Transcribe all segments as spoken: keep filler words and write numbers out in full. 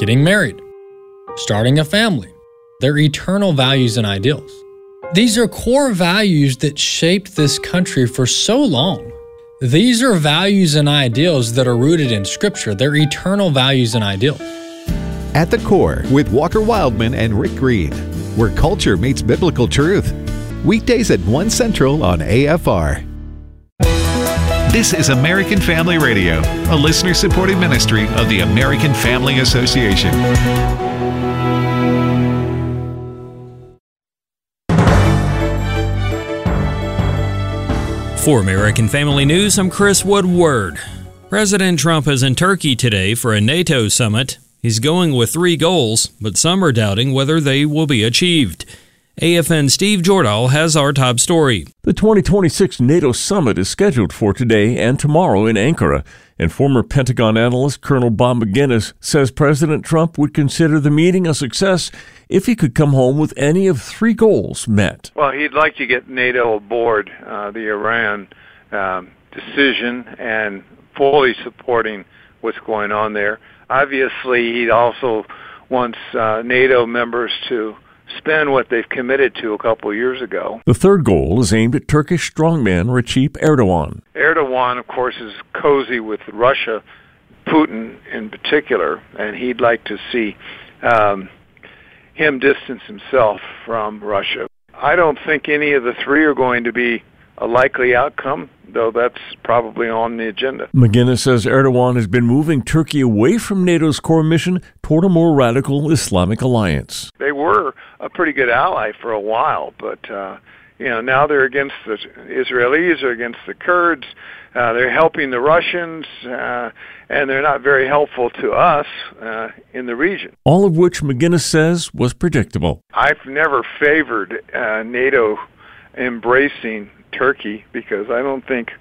getting married, starting a family. They're eternal values and ideals. These are core values that shaped this country for so long. These are values and ideals that are rooted in Scripture. They're eternal values and ideals. At the Core with Walker Wildman and Rick Green, where culture meets biblical truth. Weekdays at one Central on A F R. This is American Family Radio, a listener-supported ministry of the American Family Association. For American Family News, I'm Chris Woodward. President Trump is in Turkey today for a NATO summit. He's going with three goals, but some are doubting whether they will be achieved. A F N's Steve Jordahl has our top story. The twenty twenty-six NATO summit is scheduled for today and tomorrow in Ankara, and former Pentagon analyst Colonel Bob Maginnis says President Trump would consider the meeting a success if he could come home with any of three goals met. Well, he'd like to get NATO aboard uh, the Iran um, decision and fully supporting what's going on there. Obviously, he also wants uh, NATO members to spend what they've committed to a couple of years ago. The third goal is aimed at Turkish strongman Recep Erdogan. Erdogan, of course, is cozy with Russia, Putin in particular, and he'd like to see um, him distance himself from Russia. I don't think any of the three are going to be a likely outcome, though that's probably on the agenda. Maginnis says Erdogan has been moving Turkey away from NATO's core mission toward a more radical Islamic alliance. They were a pretty good ally for a while, but uh, you know now they're against the Israelis, or against the Kurds. Uh, they're helping the Russians, uh, and they're not very helpful to us uh, in the region. All of which Maginnis says was predictable. I've never favored uh, NATO embracing Turkey because I don't think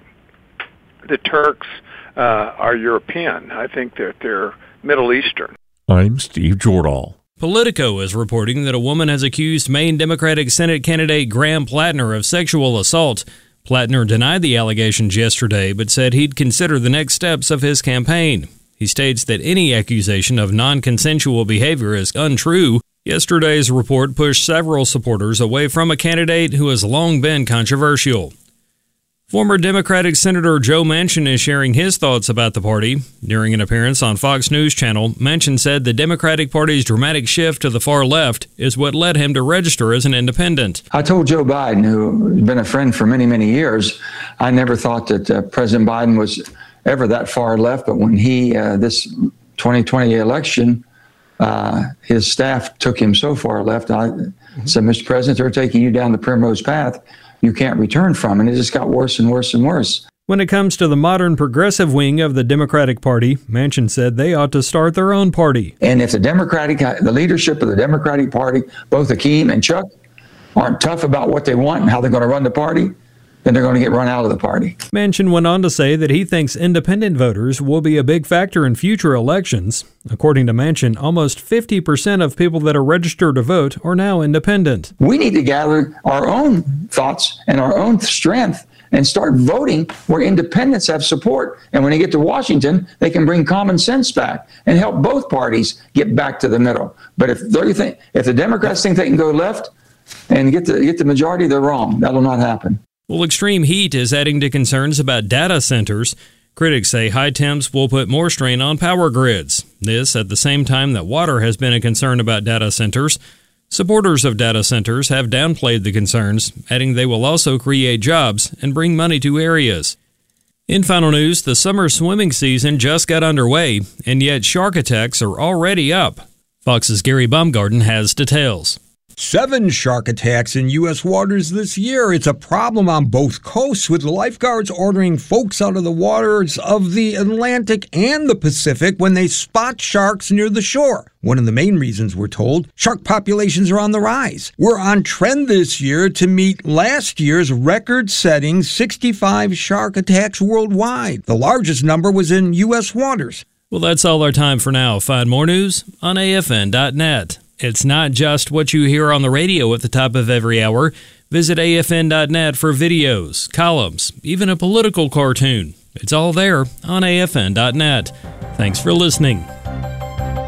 the Turks uh, are European. I think that they're Middle Eastern. I'm Steve Jordahl. Politico is reporting that a woman has accused Maine Democratic Senate candidate Graham Plattner of sexual assault. Plattner denied the allegations yesterday, but said he'd consider the next steps of his campaign. He states that any accusation of non-consensual behavior is untrue. Yesterday's report pushed several supporters away from a candidate who has long been controversial. Former Democratic Senator Joe Manchin is sharing his thoughts about the party. During an appearance on Fox News Channel, Manchin said the Democratic Party's dramatic shift to the far left is what led him to register as an independent. I told Joe Biden, who has been a friend for many, many years, I never thought that uh, President Biden was ever that far left, but when he, uh, this twenty twenty election, uh, his staff took him so far left, I mm-hmm. said, Mister President, they're taking you down the primrose path you can't return from, and it just got worse and worse and worse. When it comes to the modern progressive wing of the Democratic Party, Manchin said they ought to start their own party. And if the Democratic, the leadership of the Democratic Party, both Akeem and Chuck, aren't tough about what they want and how they're going to run the party, then they're going to get run out of the party. Manchin went on to say that he thinks independent voters will be a big factor in future elections. According to Manchin, almost fifty percent of people that are registered to vote are now independent. We need to gather our own thoughts and our own strength and start voting where independents have support. And when they get to Washington, they can bring common sense back and help both parties get back to the middle. But if they think, if the Democrats think they can go left and get the, get the majority, they're wrong. That'll not happen. Well, extreme heat is adding to concerns about data centers. Critics say high temps will put more strain on power grids. This at the same time that water has been a concern about data centers. Supporters of data centers have downplayed the concerns, adding they will also create jobs and bring money to areas. In final news, the summer swimming season just got underway, and yet shark attacks are already up. Fox's Gary Baumgarten has details. Seven shark attacks in U S waters this year. It's a problem on both coasts, with lifeguards ordering folks out of the waters of the Atlantic and the Pacific when they spot sharks near the shore. One of the main reasons, we're told, shark populations are on the rise. We're on trend this year to meet last year's record-setting sixty-five shark attacks worldwide. The largest number was in U S waters. Well, that's all our time for now. Find more news on A F N dot net. It's not just what you hear on the radio at the top of every hour. Visit A F N dot net for videos, columns, even a political cartoon. It's all there on A F N dot net. Thanks for listening.